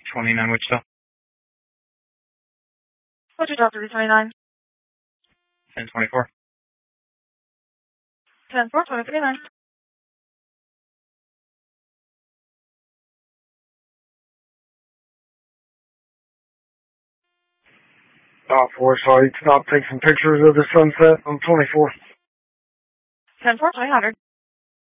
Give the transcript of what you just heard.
29 Wichita. What's your Delta 329? 1024. 10-4, 2039. Dot 4, sorry, stop, take some pictures of the sunset on 24. 10-4, 2000.